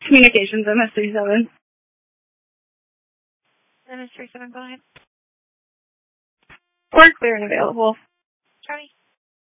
Communications, MS37. MS37, go ahead. We're clear and available.